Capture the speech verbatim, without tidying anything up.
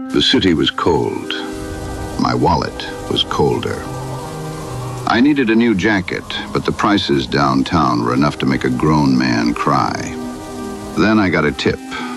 The city was cold. My wallet was colder. I needed a new jacket, but the prices downtown were enough to make a grown man cry. Then I got a tip